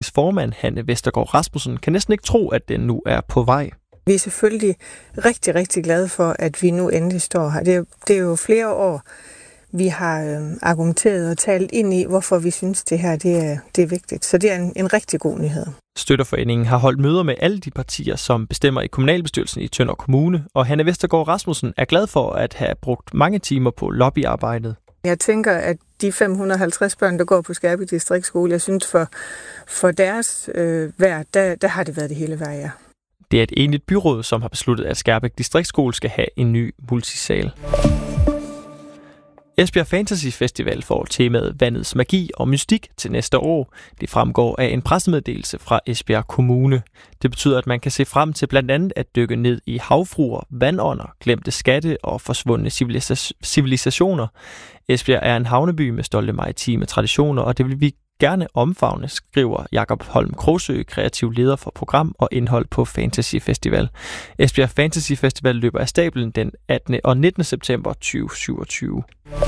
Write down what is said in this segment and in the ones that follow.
Foreningens formand, Hanne Vestergaard Rasmussen, kan næsten ikke tro, at den nu er på vej. Vi er selvfølgelig rigtig, rigtig glade for, at vi nu endelig står her. Det er jo flere år, vi har argumenteret og talt ind i, hvorfor vi synes, det her det er vigtigt. Så det er en rigtig god nyhed. Støtterforeningen har holdt møder med alle de partier, som bestemmer i kommunalbestyrelsen i Tønder Kommune, og Hanne Vestergaard Rasmussen er glad for at have brugt mange timer på lobbyarbejdet. Jeg tænker, at de 550 børn, der går på Skærbæk Distriktsskole, jeg synes for deres værd, der har det været det hele værd, ja. Det er et enigt byråd, som har besluttet, at Skærbæk Distriktsskole skal have en ny multisal. Esbjerg Fantasy Festival får temaet Vandets magi og mystik til næste år. Det fremgår af en pressemeddelelse fra Esbjerg Kommune. Det betyder, at man kan se frem til blandt andet at dykke ned i havfruer, vandånder, glemte skatte og forsvundne civilisationer. Esbjerg er en havneby med stolte maritime traditioner, og det vil vi gerne omfavne, skriver Jakob Holm Krogsø, kreativ leder for program og indhold på Fantasy Festival. Esbjerg Fantasy Festival løber af stablen den 18. og 19. september 2027.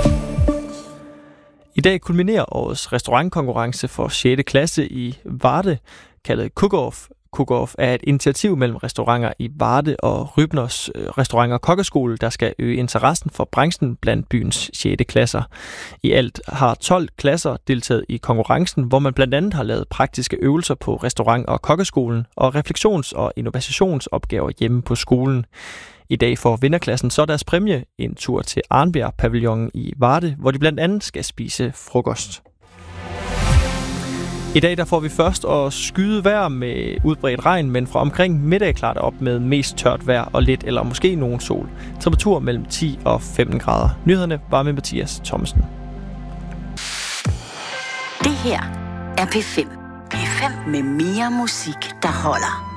I dag kulminerer årets restaurantkonkurrence for 6. klasse i Varde, kaldet Cook-Off. Cook-Off er et initiativ mellem restauranter i Varde og Rybners Restaurant- og Kokkeskole, der skal øge interessen for branchen blandt byens 6. klasser. I alt har 12 klasser deltaget i konkurrencen, hvor man blandt andet har lavet praktiske øvelser på Restaurant- og Kokkeskolen og refleksions- og innovationsopgaver hjemme på skolen. I dag får vinderklassen så deres præmie, en tur til Arnbjerg Pavillonen i Varde, hvor de blandt andet skal spise frokost. I dag der får vi først at skyde vejr med udbredt regn, men fra omkring middag klarer det op med mest tørt vejr og lidt eller måske nogen sol. Temperatur mellem 10 og 15 grader. Nyhederne var med Mathias Thomsen. Det her er P5. P5 med mere musik, der holder.